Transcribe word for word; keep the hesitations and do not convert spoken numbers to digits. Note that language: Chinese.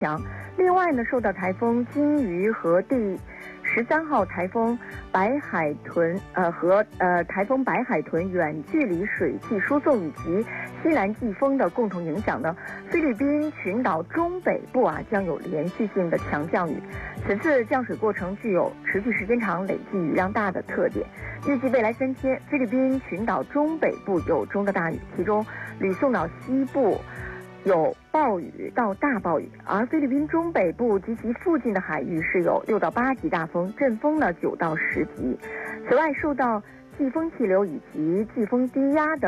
强。另外呢，受到台风金鱼和第十三号台风白海豚呃和呃台风白海豚远距离水汽输送以及西南季风的共同影响呢，菲律宾群岛中北部啊将有连续性的强降雨。此次降水过程具有持续时间长、累计雨量大的特点。预计未来三天，菲律宾群岛中北部有中的大雨，其中吕宋岛西部有暴雨到大暴雨，而菲律宾中北部及其附近的海域是有六到八级大风，阵风呢九到十级。此外，受到季风气流以及季风低压的